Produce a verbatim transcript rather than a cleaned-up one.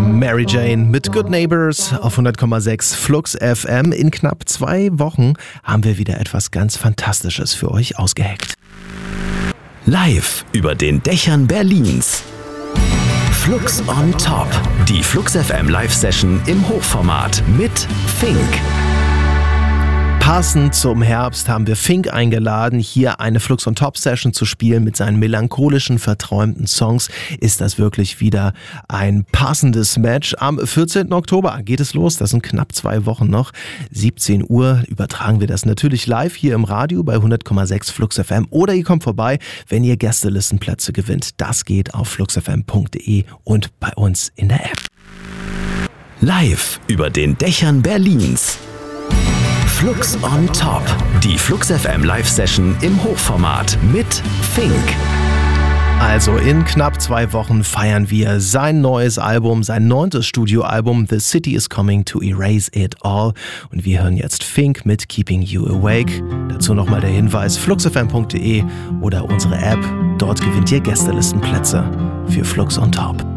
Mary Jane mit Good Neighbors auf hundert Komma sechs Flux F M. In knapp zwei Wochen haben wir wieder etwas ganz Fantastisches für euch ausgeheckt. Live über den Dächern Berlins. Flux on Top. Die Flux F M Live-Session im Hochformat mit Fink. Passend zum Herbst haben wir Fink eingeladen, hier eine Flux on Top Session zu spielen mit seinen melancholischen, verträumten Songs. Ist das wirklich wieder ein passendes Match? Am vierzehnten Oktober geht es los, das sind knapp zwei Wochen noch. siebzehn Uhr übertragen wir das natürlich live hier im Radio bei hundert Komma sechs Flux F M. Oder ihr kommt vorbei, wenn ihr Gästelistenplätze gewinnt. Das geht auf flux f m punkt d e und bei uns in der App. Live über den Dächern Berlins. Flux on Top. Die Flux F M Live-Session im Hochformat mit Fink. Also in knapp zwei Wochen feiern wir sein neues Album, sein neuntes Studioalbum The City is Coming to Erase It All. Und wir hören jetzt Fink mit Keeping You Awake. Dazu nochmal der Hinweis, flux f m punkt d e oder unsere App. Dort gewinnt ihr Gästelistenplätze für Flux on Top.